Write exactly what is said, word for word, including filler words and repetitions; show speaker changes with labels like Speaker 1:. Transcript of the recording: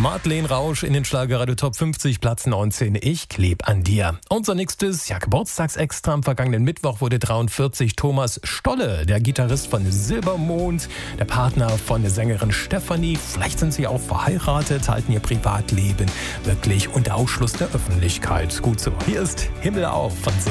Speaker 1: Madeleine Rausch in den Schlagerradio Top fünfzig, Platz neunzehn. Ich kleb an dir. Unser nächstes, ja, Geburtstagsextra am vergangenen Mittwoch wurde dreiundvierzig. Thomas Stolle, der Gitarrist von Silbermond, der Partner von der Sängerin Stefanie. Vielleicht sind sie auch verheiratet, halten ihr Privatleben wirklich unter Ausschluss der Öffentlichkeit. Gut so. Hier ist Himmel auf von Silbermond.